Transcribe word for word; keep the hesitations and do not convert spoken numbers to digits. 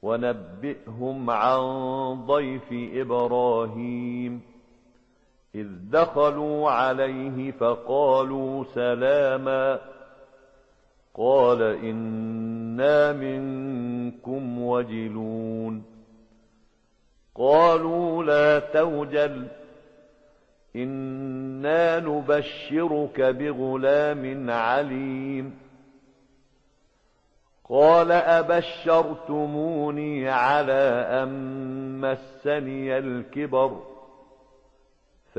ونبئهم عن ضيف إبراهيم إذ دخلوا عليه فقالوا سلاما قال إنا منكم وجلون قالوا لا توجل إنا نبشرك بغلام عليم قال أبشرتموني على أن مسني الكبر